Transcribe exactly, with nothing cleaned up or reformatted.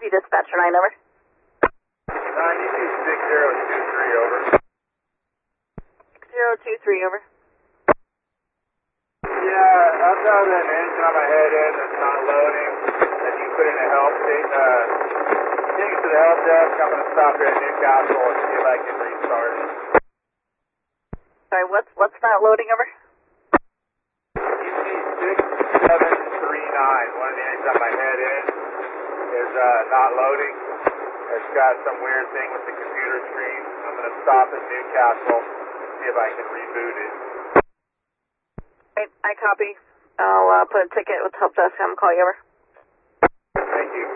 you, dispatcher nine, over. nine U P six zero two three, over. six zero two three, over. Yeah, I've got an engine on my head end that's not loading, and you put in a help take, uh, take it to the help desk. I'm going to stop here at Newcastle and see if I can restart it. Sorry, what's, what's not loading, over? U P six seven three nine, one of the engines on my head end is uh, not loading. It's got some weird thing with the computer screen. I'm going to stop at Newcastle, see if I can reboot it. Right, I copy. I'll uh, put a ticket with help desk. I'm calling you, over. Thank you.